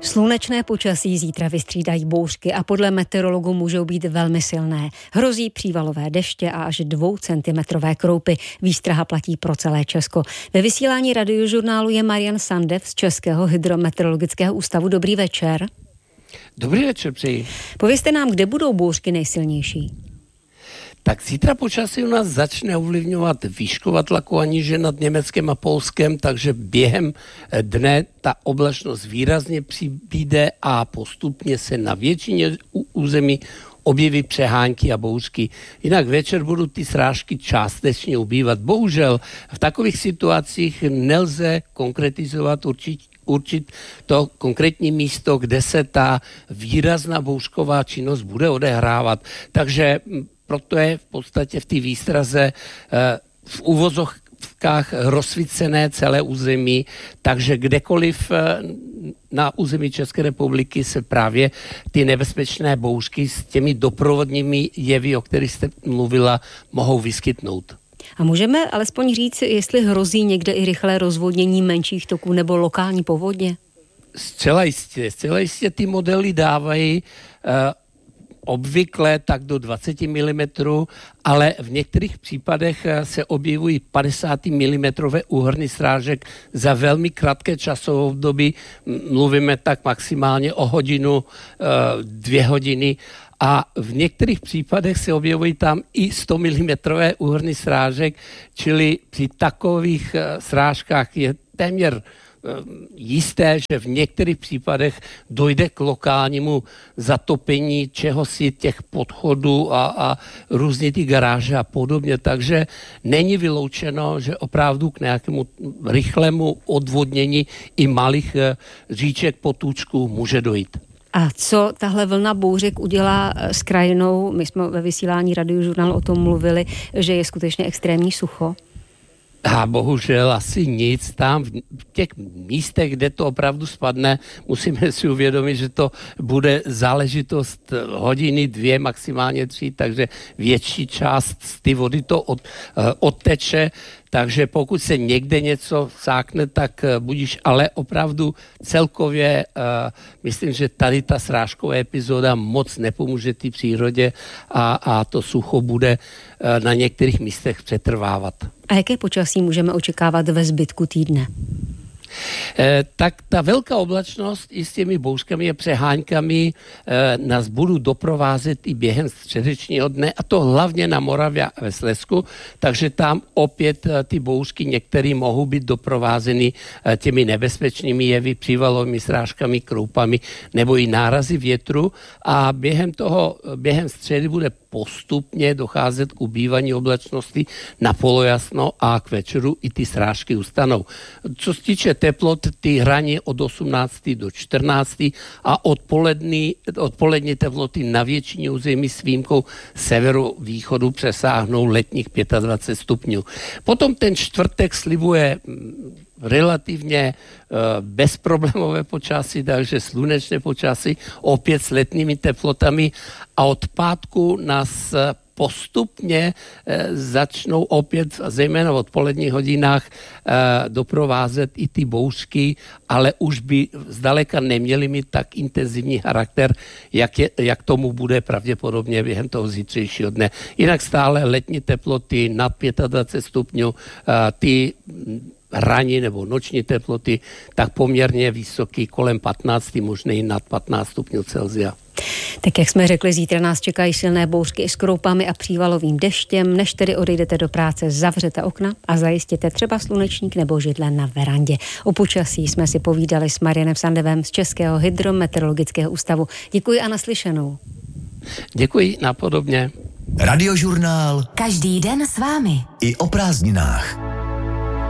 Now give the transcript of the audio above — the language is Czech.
Slunečné počasí zítra vystřídají bouřky a podle meteorologů můžou být velmi silné. Hrozí přívalové deště a až 2centimetrové kroupy. Výstraha platí pro celé Česko. Ve vysílání Radiožurnálu je Marian Sandev z Českého hydrometeorologického ústavu. Dobrý večer. Dobrý večer, přeji. Povězte nám, kde budou bouřky nejsilnější? Tak zítra počasí u nás začne ovlivňovat výšková tlaková níže nad Německem a Polskem, takže během dne ta oblačnost výrazně přibýde a postupně se na většině území objeví přehánky a bouřky. Jinak večer budou ty srážky částečně ubývat. Bohužel v takových situacích nelze konkretizovat určit to konkrétní místo, kde se ta výrazná bouřková činnost bude odehrávat. Takže proto je v podstatě v té výstraze v uvozovkách rozsvícené celé území, takže kdekoliv na území České republiky se právě ty nebezpečné bouřky s těmi doprovodními jevy, o kterých jste mluvila, mohou vyskytnout. A můžeme alespoň říct, jestli hrozí někde i rychlé rozvodnění menších toků nebo lokální povodně? Zcela jistě ty modely dávají obvykle tak do 20 mm, ale v některých případech se objevují 50 mm úhrny srážek za velmi krátké časové období. Mluvíme tak maximálně o hodinu, 2 hodiny. A v některých případech se objevují tam i 100 mm úhrny srážek, čili při takových srážkách je téměř jisté, že v některých případech dojde k lokálnímu zatopení čehosi těch podchodů a různě ty garáže a podobně. Takže není vyloučeno, že opravdu k nějakému rychlému odvodnění i malých říček, potůčků může dojít. A co tahle vlna bouřek udělá s krajinou? My jsme ve vysílání Radiožurnálu o tom mluvili, že je skutečně extrémní sucho. A bohužel asi nic. Tam v těch místech, kde to opravdu spadne, musíme si uvědomit, že to bude záležitost hodiny, 2, maximálně 3, takže větší část z ty vody to odteče. Takže pokud se někde něco sákne, tak budíš, ale opravdu celkově myslím, že tady ta srážková epizoda moc nepomůže té přírodě a to sucho bude na některých místech přetrvávat. A jaké počasí můžeme očekávat ve zbytku týdne? Tak ta velká oblačnost i s těmi bouřkami a přeháňkami nás budou doprovázet i během středečního dne, a to hlavně na Moravě a ve Slezsku, takže tam opět ty bouřky některé mohou být doprovázeny těmi nebezpečnými jevy, přívalovými srážkami, kroupami nebo i nárazy větru a během středy bude postupně docházet k ubývání oblačnosti na polojasno a k večeru i ty srážky ustanou. Co se týče teplot, ty hraní od 18 do 14 a odpolední teploty na většině území s výjimkou severovýchodu přesáhnou letních 25 stupňů. Potom ten čtvrtek slibuje relativně bezproblémové počasí, takže slunečné počasí, opět s letními teplotami a od pátku nás postupně začnou opět, zejména v odpoledních hodinách, doprovázet i ty bouřky, ale už by zdaleka neměly mít tak intenzivní charakter, jak tomu bude pravděpodobně během toho zítřejšího dne. Jinak stále letní teploty nad 25 stupňů, ty ranní nebo noční teploty, tak poměrně vysoký, kolem 15, možná i nad 15 stupňů Celsia. Tak jak jsme řekli, zítra nás čekají silné bouřky i s kroupami a přívalovým deštěm. Než tedy odejdete do práce, zavřete okna a zajistěte třeba slunečník nebo židle na verandě. O počasí jsme si povídali s Marianem Sandevem z Českého hydrometeorologického ústavu. Děkuji a naslyšenou. Děkuji, napodobně. Radiožurnál. Každý den s vámi. I o prázdninách.